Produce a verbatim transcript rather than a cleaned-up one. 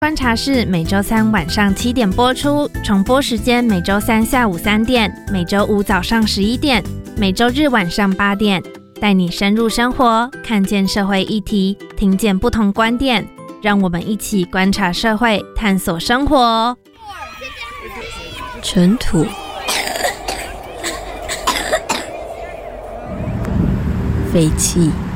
观察室每周三晚上七点播出，重播时间每周三下午三点，每周五早上十一点，每周日晚上八点，带你深入生活，看见社会议题，听见不同观点，让我们一起观察社会，探索生活。 尘土，废气。